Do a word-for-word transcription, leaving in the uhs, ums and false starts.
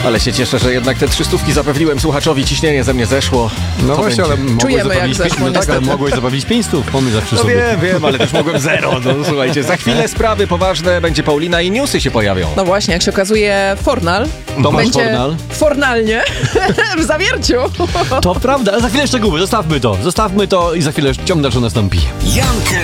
Ale się cieszę, że jednak te trzystówki zapewniłem słuchaczowi, ciśnienie ze mnie zeszło. No właśnie, ale mogłeś Czujemy, jak zabawić zeszło, no tak, ale mogłeś zabawić pięćstów, pomysł zawsze No sobie. wiem, wiem, ale też mogłem zero. No słuchajcie, za chwilę sprawy poważne, będzie Paulina i newsy się pojawią. No właśnie, jak się okazuje, Fornal Tomasz będzie Fornal. fornalnie w zawierciu. To prawda, ale za chwilę szczegóły, zostawmy to, zostawmy to i za chwilę ciąg dalszy nastąpi. Jankę